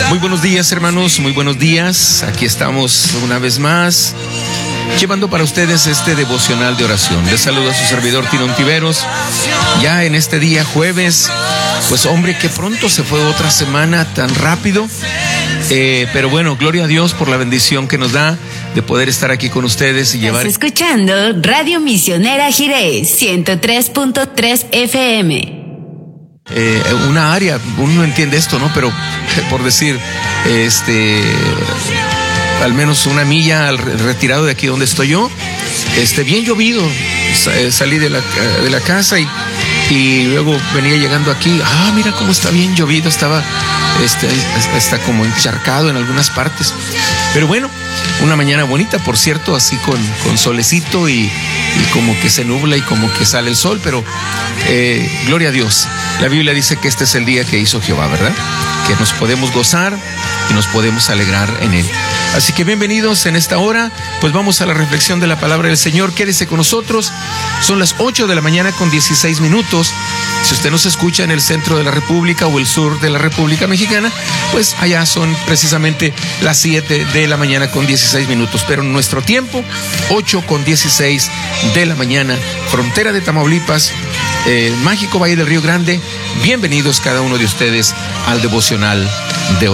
Muy buenos días, hermanos, muy buenos días. Aquí estamos una vez más llevando para ustedes este devocional de oración. Les saluda a su servidor Tino Ontiveros. Ya en este día jueves, pues hombre, que pronto se fue otra semana tan rápido. Pero bueno, gloria a Dios por la bendición que nos da de poder estar aquí con ustedes y llevar. Estás escuchando Radio Misionera Jiré 103.3 FM. Una área, uno no entiende esto, ¿no? Pero por decir, al menos una milla retirado de aquí donde estoy yo, bien llovido. Salí de la casa y luego venía llegando aquí. Mira cómo está bien llovido, estaba está como encharcado en algunas partes. Pero bueno, una mañana bonita, por cierto, así con solecito y como que se nubla y como que sale el sol, pero gloria a Dios. La Biblia dice que este es el día que hizo Jehová, ¿verdad? Que nos podemos gozar y nos podemos alegrar en él. Así que bienvenidos en esta hora, pues vamos a la reflexión de la palabra del Señor. Quédese con nosotros. Son las 8 de la mañana con 16 minutos. Si usted nos escucha en el centro de la República o el sur de la República Mexicana, pues allá son precisamente las 7 de la mañana con 16 minutos. Pero en nuestro tiempo, 8 con 16 de la mañana, frontera de Tamaulipas, mágico Valle del Río Grande. Bienvenidos cada uno de ustedes al devocional de